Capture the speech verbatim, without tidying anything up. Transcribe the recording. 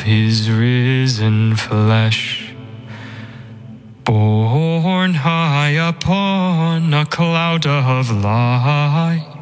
his risen flesh, borne high upon a cloud of light.